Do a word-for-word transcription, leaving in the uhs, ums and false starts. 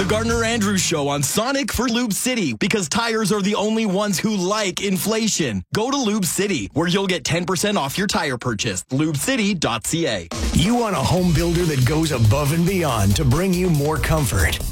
The Gardner Andrews Show on Sonic for Lube City, because tires are the only ones who like inflation. Go to Lube City, where you'll get ten percent off your tire purchase. lube city dot c a. You want a home builder that goes above and beyond to bring you more comfort.